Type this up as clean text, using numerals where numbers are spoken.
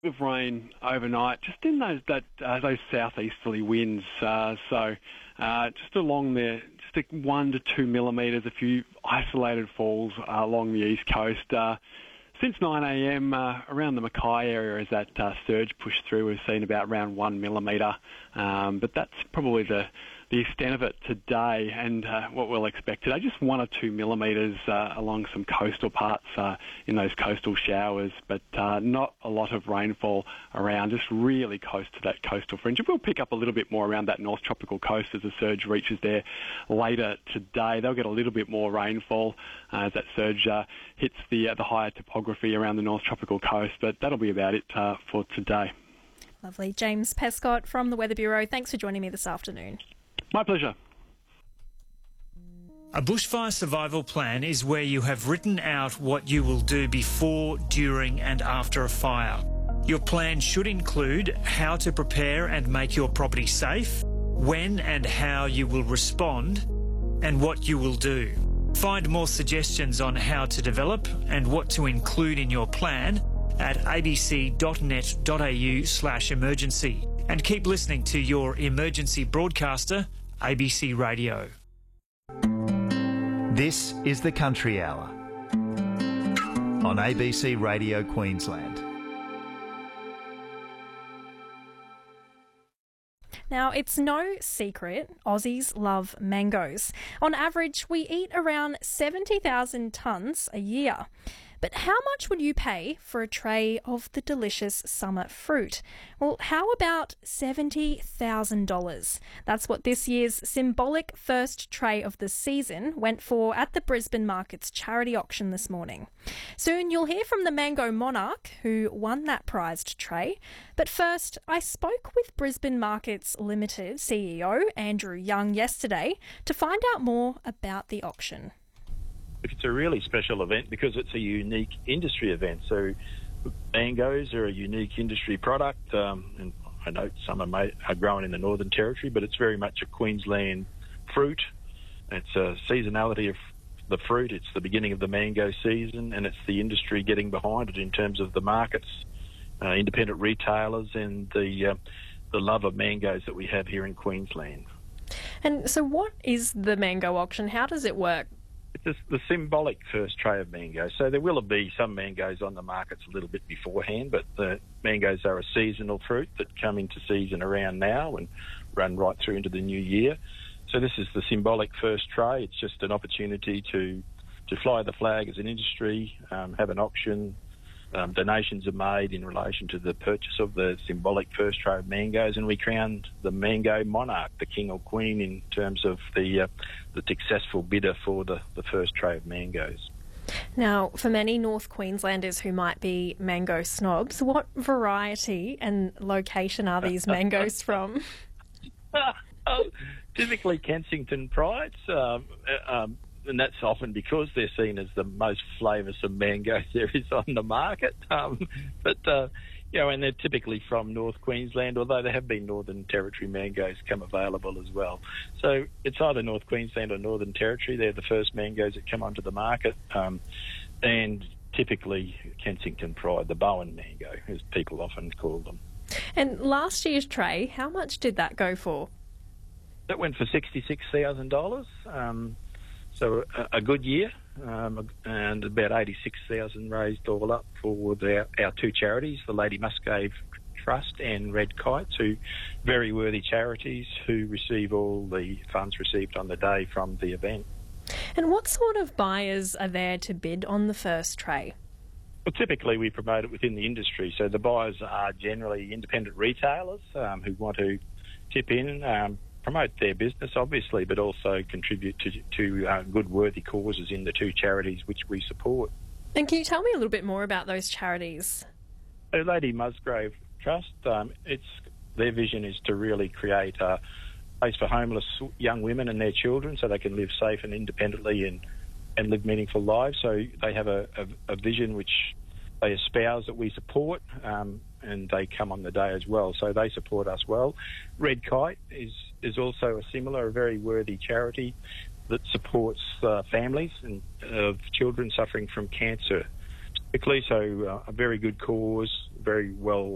Of rain overnight, just in those southeasterly winds. Just along there, just 1 to 2 millimetres, a few isolated falls along the east coast. Since 9 a.m. Around the Mackay area, as that surge pushed through, we've seen about around 1 millimetre. But that's probably the extent of it today, and what we'll expect today, just 1 or 2 millimetres along some coastal parts in those coastal showers, but not a lot of rainfall around, just really close to that coastal fringe. And we'll pick up a little bit more around that north tropical coast as the surge reaches there later today. They'll get a little bit more rainfall as that surge hits the higher topography around the north tropical coast, but that'll be about it for today. Lovely. James Pescott from the Weather Bureau, thanks for joining me this afternoon. My pleasure. A bushfire survival plan is where you have written out what you will do before, during and after a fire. Your plan should include how to prepare and make your property safe, when and how you will respond, and what you will do. Find more suggestions on how to develop and what to include in your plan at abc.net.au/emergency. And keep listening to your emergency broadcaster, ABC Radio. This is the Country Hour on ABC Radio Queensland. Now, it's no secret Aussies love mangoes. On average, we eat around 70,000 tonnes a year. But how much would you pay for a tray of the delicious summer fruit? Well, how about $70,000? That's what this year's symbolic first tray of the season went for at the Brisbane Market's charity auction this morning. Soon you'll hear from the Mango Monarch who won that prized tray. But first, I spoke with Brisbane Markets Limited CEO Andrew Young yesterday to find out more about the auction. It's a really special event because it's a unique industry event. So mangoes are a unique industry product, and I know some are grown in the Northern Territory, but it's very much a Queensland fruit. It's a seasonality of the fruit. It's the beginning of the mango season, and it's the industry getting behind it in terms of the markets, independent retailers, and the love of mangoes that we have here in Queensland. And so what is the mango auction? How does it work? It's the symbolic first tray of mangoes. So there will be some mangoes on the markets a little bit beforehand, but the mangoes are a seasonal fruit that come into season around now and run right through into the new year. So this is the symbolic first tray. It's just an opportunity to fly the flag as an industry, have an auction. Donations are made in relation to the purchase of the symbolic first tray of mangoes, and we crowned the Mango Monarch, the king or queen, in terms of the successful bidder for the first tray of mangoes. Now, for many North Queenslanders who might be mango snobs, what variety and location are these mangoes from? Typically Kensington Prides, and that's often because they're seen as the most flavoursome mangoes there is on the market. And they're typically from North Queensland, although there have been Northern Territory mangoes come available as well. So it's either North Queensland or Northern Territory. They're the first mangoes that come onto the market, and typically Kensington Pride, the Bowen mango, as people often call them. And last year's tray, how much did that go for? That went for $66,000. So a good year, and about $86,000 raised all up for our two charities, the Lady Musgrave Trust and Red Kite, two very worthy charities who receive all the funds received on the day from the event. And what sort of buyers are there to bid on the first tray? Well, typically we promote it within the industry, so the buyers are generally independent retailers who want to tip in, promote their business, obviously, but also contribute to good, worthy causes in the two charities which we support. And can you tell me a little bit more about those charities? The Lady Musgrave Trust, their vision is to really create a place for homeless young women and their children so they can live safe and independently and live meaningful lives. So they have a vision which they espouse that we support, and they come on the day as well. So they support us well. Red Kite is also a very worthy charity that supports families of children suffering from cancer, typically. So a very good cause, very well